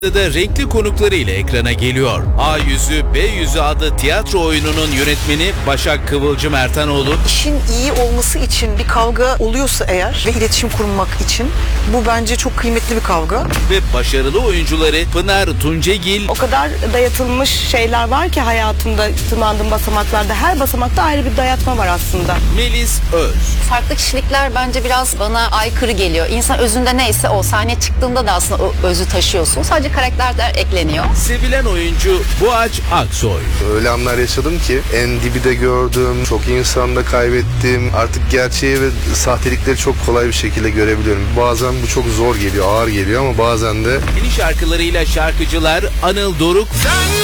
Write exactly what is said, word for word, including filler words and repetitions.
da renkli konuklarıyla ekrana geliyor. A Yüzü, B Yüzü adlı tiyatro oyununun yönetmeni Başak Kıvılcım Ertanoğlu, İşin iyi olması için bir kavga oluyorsa eğer ve iletişim kurmak için bu bence çok kıymetli bir kavga. ve başarılı oyuncuları Pınar Tuncegil, O kadar dayatılmış şeyler var ki hayatımda tırmandığım basamaklarda. Her basamakta ayrı bir dayatma var aslında. Melis Öz, Farklı kişilikler bence biraz bana aykırı geliyor. İnsan özünde neyse o. Sahneye çıktığında da aslında o özü taşıyorsun. Sadece karakterler ekleniyor. sevilen oyuncu Boğaç Aksoy. Öyle anlar yaşadım ki en dibi de gördüm, çok insan da kaybettim. Artık gerçeği ve sahtelikleri çok kolay bir şekilde görebiliyorum. Bazen bu çok zor geliyor, ağır geliyor ama bazen de Yeni şarkılarıyla şarkıcılar Anıl Doruk,